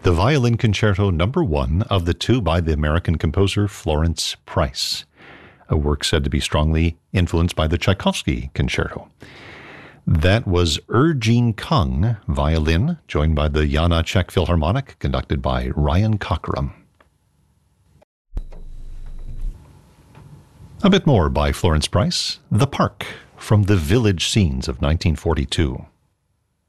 the Violin Concerto Number 1 of the two by the American composer Florence Price, a work said to be strongly influenced by the Tchaikovsky Concerto. That was Jean Kung, violin, joined by the Jana Czech Philharmonic, conducted by Ryan Cockrum. A bit more by Florence Price, The Park, from the Village Scenes of 1942.